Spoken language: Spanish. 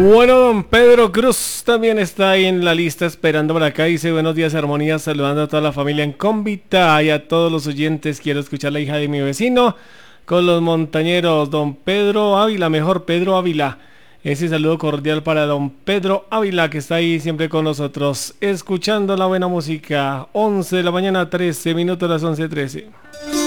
Bueno, don Pedro Cruz también está ahí en la lista esperando por acá. Dice buenos días, armonía, saludando a toda la familia en Cómbita y a todos los oyentes. Quiero escuchar la hija de mi vecino con los montañeros. Don Pedro Ávila, mejor Pedro Ávila. Ese saludo cordial para don Pedro Ávila, que está ahí siempre con nosotros, escuchando la buena música. 11 de la mañana, 13 minutos, las 11:13.